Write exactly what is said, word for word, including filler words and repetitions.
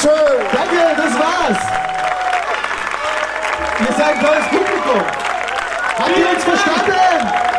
Dankeschön. Danke, das war's. Ihr seid ein tolles Publikum. Habt ihr uns verstanden?